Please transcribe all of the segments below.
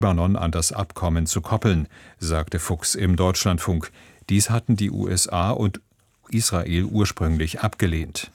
Libanon an das Abkommen zu koppeln, sagte Fuchs im Deutschlandfunk. Dies hatten die USA und Israel ursprünglich abgelehnt.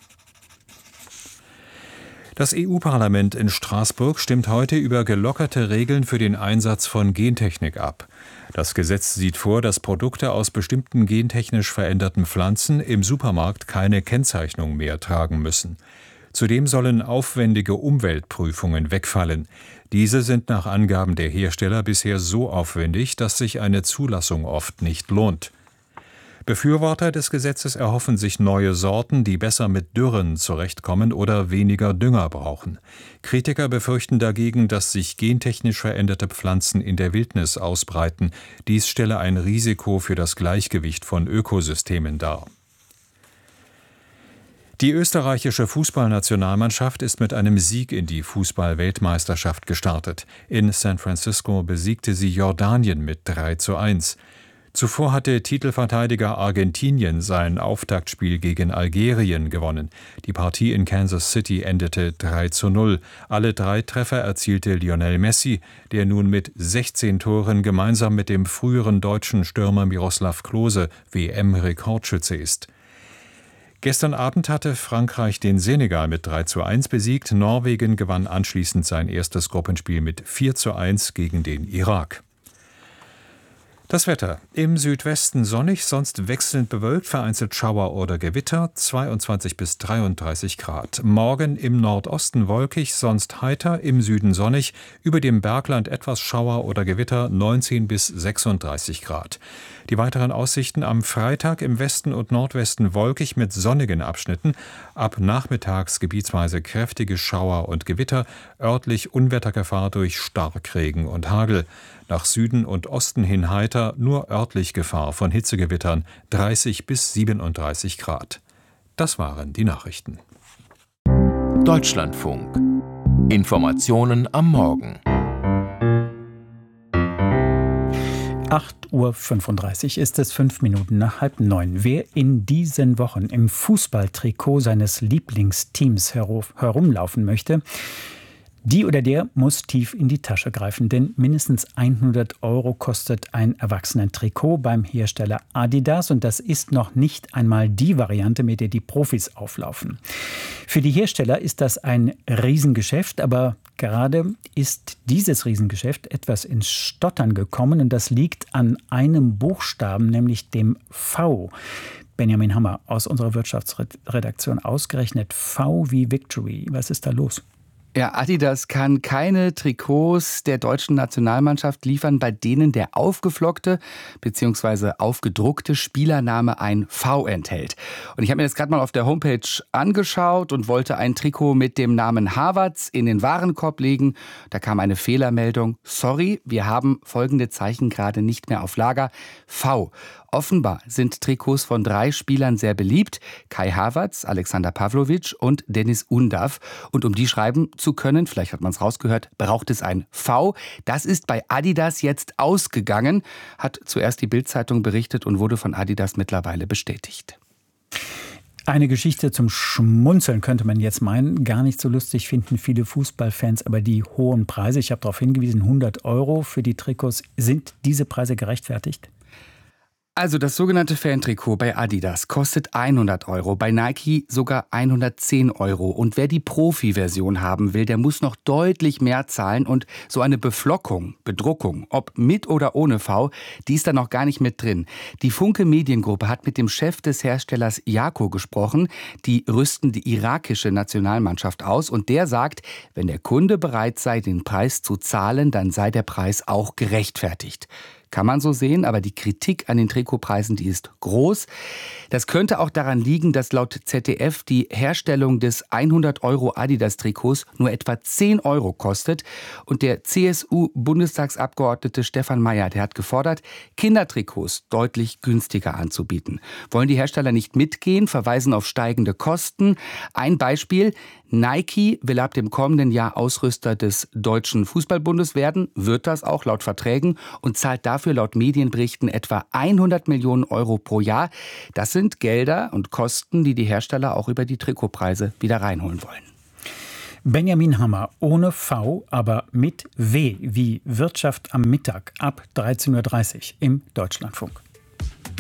Das EU-Parlament in Straßburg stimmt heute über gelockerte Regeln für den Einsatz von Gentechnik ab. Das Gesetz sieht vor, dass Produkte aus bestimmten gentechnisch veränderten Pflanzen im Supermarkt keine Kennzeichnung mehr tragen müssen. Zudem sollen aufwendige Umweltprüfungen wegfallen. Diese sind nach Angaben der Hersteller bisher so aufwendig, dass sich eine Zulassung oft nicht lohnt. Befürworter des Gesetzes erhoffen sich neue Sorten, die besser mit Dürren zurechtkommen oder weniger Dünger brauchen. Kritiker befürchten dagegen, dass sich gentechnisch veränderte Pflanzen in der Wildnis ausbreiten. Dies stelle ein Risiko für das Gleichgewicht von Ökosystemen dar. Die österreichische Fußballnationalmannschaft ist mit einem Sieg in die Fußball-Weltmeisterschaft gestartet. In San Francisco besiegte sie Jordanien mit 3:1. Zuvor hatte Titelverteidiger Argentinien sein Auftaktspiel gegen Algerien gewonnen. Die Partie in Kansas City endete 3:0. Alle 3 Treffer erzielte Lionel Messi, der nun mit 16 Toren gemeinsam mit dem früheren deutschen Stürmer Miroslav Klose WM-Rekordschütze ist. Gestern Abend hatte Frankreich den Senegal mit 3:1 besiegt. Norwegen gewann anschließend sein erstes Gruppenspiel mit 4:1 gegen den Irak. Das Wetter. Im Südwesten sonnig, sonst wechselnd bewölkt, vereinzelt Schauer oder Gewitter, 22 bis 33 Grad. Morgen im Nordosten wolkig, sonst heiter, im Süden sonnig, über dem Bergland etwas Schauer oder Gewitter, 19 bis 36 Grad. Die weiteren Aussichten am Freitag im Westen und Nordwesten wolkig mit sonnigen Abschnitten, ab nachmittags gebietsweise kräftige Schauer und Gewitter, örtlich Unwettergefahr durch Starkregen und Hagel. Nach Süden und Osten hin heiter, nur örtlich Gefahr von Hitzegewittern, 30 bis 37 Grad. Das waren die Nachrichten. Deutschlandfunk. Informationen am Morgen. 8:35 Uhr ist es, 5 Minuten nach 8:30. Wer in diesen Wochen im Fußballtrikot seines Lieblingsteams herumlaufen möchte, die oder der muss tief in die Tasche greifen, denn mindestens 100 € kostet ein Erwachsenentrikot beim Hersteller Adidas und das ist noch nicht einmal die Variante, mit der die Profis auflaufen. Für die Hersteller ist das ein Riesengeschäft, aber gerade ist dieses Riesengeschäft etwas ins Stottern gekommen und das liegt an einem Buchstaben, nämlich dem V. Benjamin Hammer aus unserer Wirtschaftsredaktion, ausgerechnet V wie Victory. Was ist da los? Ja, Adidas kann keine Trikots der deutschen Nationalmannschaft liefern, bei denen der aufgeflockte bzw. aufgedruckte Spielername ein V enthält. Und ich habe mir das gerade mal auf der Homepage angeschaut und wollte ein Trikot mit dem Namen Havertz in den Warenkorb legen. Da kam eine Fehlermeldung. Sorry, wir haben folgende Zeichen gerade nicht mehr auf Lager. V. Offenbar sind Trikots von 3 Spielern sehr beliebt. Kai Havertz, Alexander Pavlovic und Dennis Undav. Und um die schreiben zu können, vielleicht hat man es rausgehört, braucht es ein V. Das ist bei Adidas jetzt ausgegangen, hat zuerst die Bild-Zeitung berichtet und wurde von Adidas mittlerweile bestätigt. Eine Geschichte zum Schmunzeln könnte man jetzt meinen. Gar nicht so lustig finden viele Fußballfans, aber die hohen Preise, ich habe darauf hingewiesen, 100 € für die Trikots, sind diese Preise gerechtfertigt? Also das sogenannte Fan-Trikot bei Adidas kostet 100 €, bei Nike sogar 110 €. Und wer die Profi-Version haben will, der muss noch deutlich mehr zahlen. Und so eine Beflockung, Bedruckung, ob mit oder ohne V, die ist da noch gar nicht mit drin. Die Funke Mediengruppe hat mit dem Chef des Herstellers Jako gesprochen. Die rüsten die irakische Nationalmannschaft aus. Und der sagt, wenn der Kunde bereit sei, den Preis zu zahlen, dann sei der Preis auch gerechtfertigt. Kann man so sehen, aber die Kritik an den Trikotpreisen, die ist groß. Das könnte auch daran liegen, dass laut ZDF die Herstellung des 100 € Adidas-Trikots nur etwa 10 € kostet. Und der CSU-Bundestagsabgeordnete Stefan Mayer, der hat gefordert, Kindertrikots deutlich günstiger anzubieten. Wollen die Hersteller nicht mitgehen, verweisen auf steigende Kosten. Ein Beispiel: Nike will ab dem kommenden Jahr Ausrüster des Deutschen Fußballbundes werden, wird das auch laut Verträgen und zahlt dafür laut Medienberichten etwa 100 Millionen € pro Jahr. Das sind Gelder und Kosten, die die Hersteller auch über die Trikotpreise wieder reinholen wollen. Benjamin Hammer ohne V, aber mit W wie Wirtschaft am Mittag ab 13:30 Uhr im Deutschlandfunk.